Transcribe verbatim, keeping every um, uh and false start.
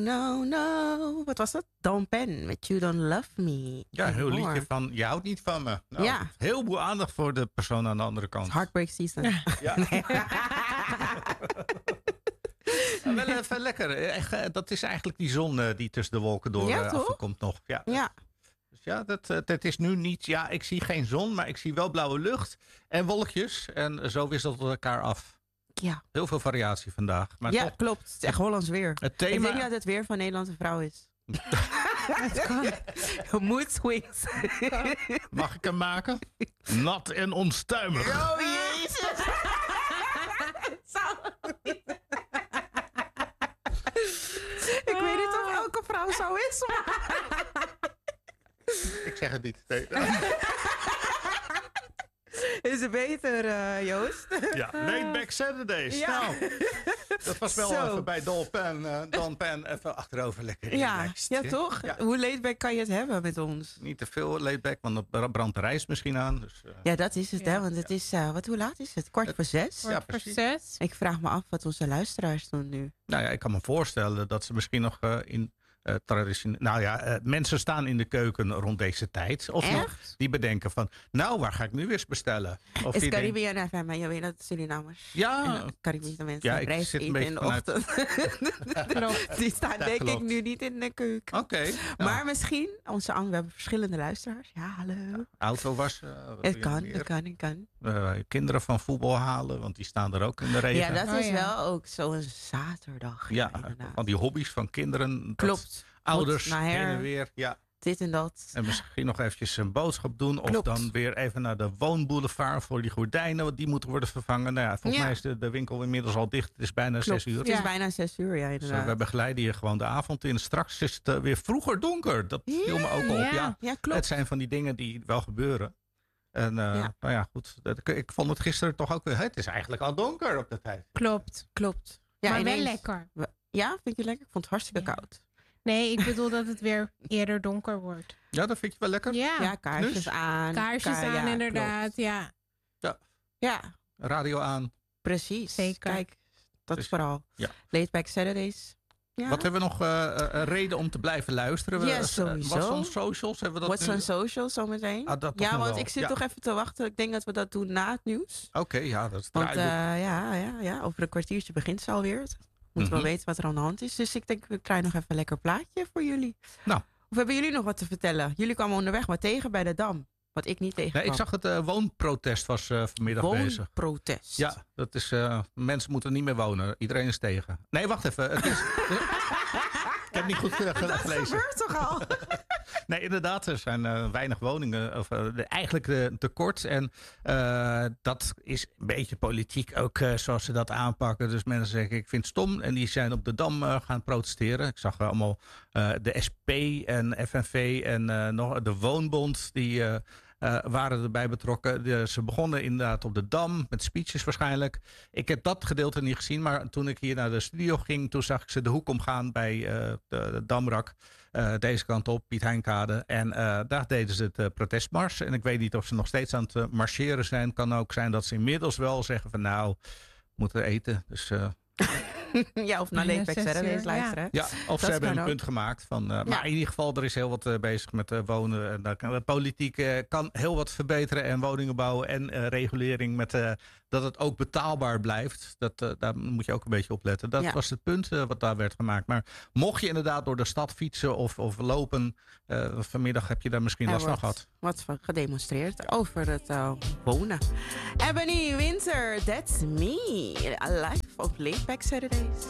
No, no. Wat was dat? Don Pen met You Don't Love Me. Ja, heel Anymore. liedje van Je houdt niet van me. Nou, Ja. Heel veel aandacht voor de persoon aan de andere kant. Heartbreak Season. Ja. Ja. Ja, wel even lekker. Echt, eh, dat is eigenlijk die zon eh, die tussen de wolken door Ja, eh, toch? afkomt nog. Ja. Ja. Dus ja, dat, eh, dat is nu niet... Ja, ik zie geen zon, maar ik zie wel blauwe lucht en wolkjes. En zo wisselt het elkaar af. Ja, Heel veel variatie vandaag. Maar ja toch, klopt. Het is echt Hollands weer. het Ik thema... denk dat het weer van Nederlandse vrouw is. Mood swings. Mag ik hem maken? Nat en onstuimig. Oh jezus. Ik weet niet of elke vrouw zo is. Ik zeg het niet. Nee. Is het beter, uh, Joost? Ja, Laid Back Saturdays. Ja. Nou, dat was wel Zo. even bij Don Pen. Uh, Don Pen even achterover lekker Ja, relaxed, ja hè? toch? Ja. Hoe laidback kan je het hebben met ons? Niet te veel laid back, want dan brandt de reis misschien aan. Dus, uh, Ja, dat is het, Ja. hè? Want het is, uh, wat, hoe laat is het? Kwart voor zes? Ja, Wordt precies. voor zes. Ik vraag me af wat onze luisteraars doen nu. Nou ja, ik kan me voorstellen dat ze misschien nog uh, in uh, traditioneel... Nou ja, uh, mensen staan in de keuken rond deze tijd. Of Echt? nog, die bedenken van, nou, waar ga ik nu eens bestellen? Of Is die denken, Caribbean F M, maar je weet dat het Surinamers. ja, En Caribische mensen Ja, ik rijst zit een eten in beetje de ochtend. Klopt. Die staan Dat denk ik klopt. nu niet in de keuken. oké. Okay, Maar misschien, onze ang, we hebben verschillende luisteraars. Ja, hallo. auto wassen. wat Het weer kan, meer. het kan, het kan. Uh, kinderen van voetbal halen, want die staan er ook in de regen. Ja, dat Oh, is ja. wel ook zo'n zaterdag. Ja, inderdaad. van die hobby's van kinderen. dat Klopt. Ouders Goed, naar heen her. en weer. Ja. Dit en dat. En misschien nog eventjes een boodschap doen. Of Klopt. dan weer even naar de woonboulevard voor die gordijnen. Want die moeten worden vervangen. Nou ja, volgens Ja. mij is de, de winkel inmiddels al dicht. Het is bijna Klopt. zes uur. Het is Ja. bijna zes uur, ja, Dus, uh, inderdaad. we begeleiden je gewoon de avond in. Straks is het uh, weer vroeger donker. Dat viel me ook al op. Ja. Ja. Ja, Het klopt. zijn van die dingen die wel gebeuren. En uh, Ja. nou ja, goed. Dat, ik, ik vond het gisteren toch ook weer... Het is eigenlijk al donker op de tijd. Klopt. Klopt. Ja, maar wel ineens- lekker. Ja, vind je lekker? Ik vond het hartstikke Ja. koud. Nee, ik bedoel dat het weer eerder donker wordt. Ja, dat vind je wel lekker? Ja, Ja, kaarsjes Dus? aan. kaarsjes Ka- aan ja, inderdaad. klopt. Ja. Ja, Radio aan. precies. Zeker. Kijk, dat Dus- is vooral. ja. Laid Back Saturdays. Ja. Wat hebben we nog uh, een reden om te blijven luisteren? We- Ja, uh, sowieso. What's on socials? Hebben we dat What's nu? on social zometeen? Ah, dat toch ja, nog want wel. ik zit Ja. toch even te wachten. Ik denk dat we dat doen na het nieuws. Oké, ja, dat is het Want uh, draaiboek. ja, ja, ja, over een kwartiertje begint ze alweer. Moeten Mhm. we wel weten wat er aan de hand is. Dus ik denk, we krijgen nog even een lekker plaatje voor jullie. Nou. Of hebben jullie nog wat te vertellen? Jullie kwamen onderweg maar tegen bij de Dam. Wat ik niet tegen Nee, ik zag het uh, woonprotest was uh, vanmiddag bezig. Woonprotest. Ja, dat is, uh, mensen moeten niet meer wonen. Iedereen is tegen. Nee, wacht even. Het is, ik heb niet goed uh, Dat gelezen. gebeurt toch al? Nee, inderdaad, er zijn uh, weinig woningen. Of, uh, eigenlijk uh, tekort. En uh, dat is een beetje politiek ook uh, zoals ze dat aanpakken. Dus mensen zeggen, ik vind het stom. En die zijn op de Dam uh, gaan protesteren. Ik zag uh, allemaal uh, de S P en F N V en uh, nog de Woonbond. Die uh, uh, waren erbij betrokken. De, ze begonnen inderdaad op de Dam. Met speeches waarschijnlijk. Ik heb dat gedeelte niet gezien. Maar toen ik hier naar de studio ging. Toen zag ik ze de hoek omgaan bij uh, de, de Damrak. Uh, deze kant op, Piet Heinkade. En uh, daar deden ze het uh, protestmars. En ik weet niet of ze nog steeds aan het uh, marcheren zijn. Kan ook zijn dat ze inmiddels wel zeggen van nou, we moeten eten. Dus uh, ja, of naar Ja, Laid Back zes Saturdays uur, luisteren. ja, of ze Dat hebben kan een ook. punt gemaakt. Van, uh, Ja. Maar in ieder geval, er is heel wat uh, bezig met uh, wonen. En, uh, de politiek uh, kan heel wat verbeteren. En woningen bouwen en uh, regulering. Met, uh, dat het ook betaalbaar blijft. Dat, uh, daar moet je ook een beetje op letten. Dat Ja. was het punt uh, wat daar werd gemaakt. Maar mocht je inderdaad door de stad fietsen of, of lopen. Uh, vanmiddag heb je daar misschien Er last van wordt gehad. wat van gedemonstreerd over het uh, wonen. Ebony Winter, That's Me. Live op Laid Back Saturdays.